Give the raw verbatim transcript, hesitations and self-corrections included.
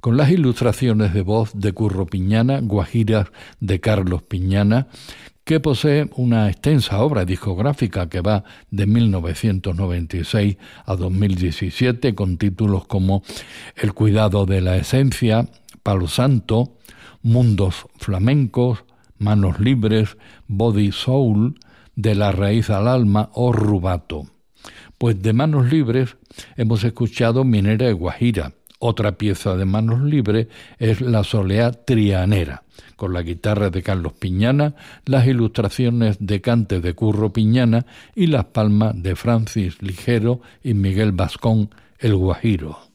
con las ilustraciones de voz de Curro Piñana, Guajiras de Carlos Piñana, que posee una extensa obra discográfica que va de mil novecientos noventa y seis a dos mil diecisiete, con títulos como El cuidado de la esencia, Palo Santo, Mundos flamencos, Manos libres, Body Soul, De la raíz al alma o Rubato. Pues de Manos libres hemos escuchado Minera de Guajira. Otra pieza de Manos libres es La soleá trianera, con la guitarra de Carlos Piñana, las ilustraciones de cante de Curro Piñana y las palmas de Francis Ligero y Miguel Vascón, el Guajiro.